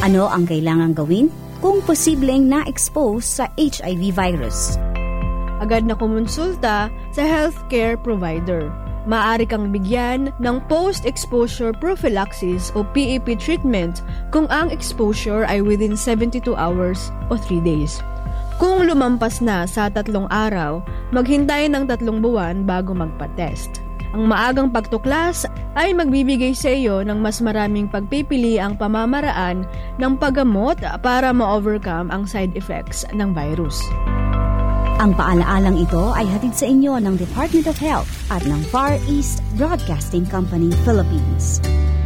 Ano ang kailangang gawin kung posibleng na-expose sa HIV virus? Agad na kumonsulta sa healthcare provider. Maaari kang bigyan ng post-exposure prophylaxis o PEP treatment kung ang exposure ay within 72 hours o 3 days. Kung lumampas na sa 3 araw, maghintay ng 3 buwan bago magpa-test. Ang maagang pagtuklas ay magbibigay sa iyo ng mas maraming pagpipili ang pamamaraan ng paggamot para ma-overcome ang side effects ng virus. Ang paalaalang ito ay hatid sa inyo ng Department of Health at ng Far East Broadcasting Company, Philippines.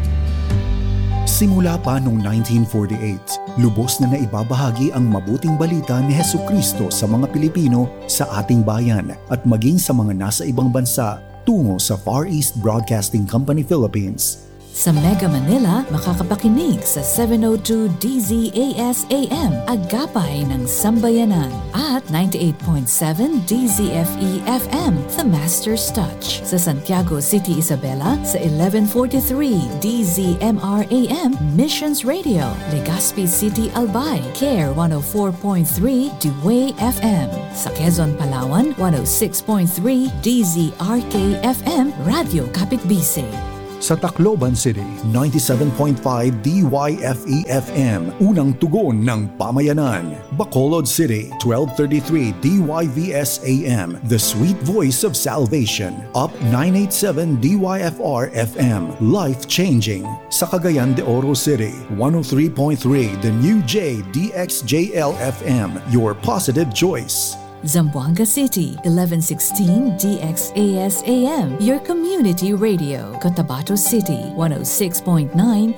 Simula pa noong 1948, lubos na naibabahagi ang mabuting balita ni Hesukristo sa mga Pilipino sa ating bayan at maging sa mga nasa ibang bansa tungo sa Far East Broadcasting Company, Philippines. Sa Mega Manila, makakapakinig sa 702 DZAS-AM, Agapay ng Sambayanan, at 98.7 DZFE-FM, The Master's Touch. Sa Santiago City, Isabela, sa 1143 DZMR-AM, Missions Radio. Legazpi City, Albay, CARE 104.3 Dewey FM. Sa Quezon, Palawan, 106.3 DZRK-FM, Radio Kapitbise. Sa Tacloban City, 97.5 DYFE-FM, unang tugon ng pamayanan. Bacolod City, 1233 DYVS-AM, the sweet voice of salvation. Up 987 DYFR-FM, life-changing. Sa Cagayan de Oro City, 103.3 The New J DXJL-FM, your positive choice. Zamboanga City, 1116 DXAS-AM, your community radio. Cotabato City, 106.9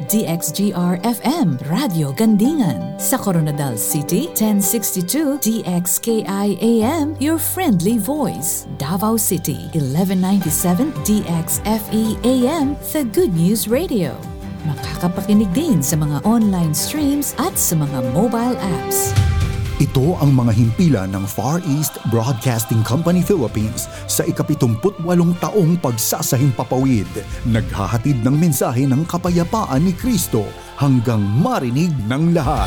DXGR-FM, Radio Gandingan. Sa Coronadal City, 1062 DXKI-AM, your friendly voice. Davao City, 1197 DXFE-AM, the Good News Radio. Makakapakinig din sa mga online streams at sa mga mobile apps. Ito ang mga himpilan ng Far East Broadcasting Company, Philippines sa ika-78 taong pagsasahing papawid. Naghahatid ng mensahe ng kapayapaan ni Kristo hanggang marinig ng lahat.